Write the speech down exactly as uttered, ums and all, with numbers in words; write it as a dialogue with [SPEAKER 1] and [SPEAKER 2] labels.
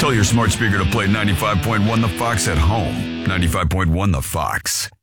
[SPEAKER 1] Tell your smart speaker to play ninety-five point one The Fox at home. ninety-five point one The Fox.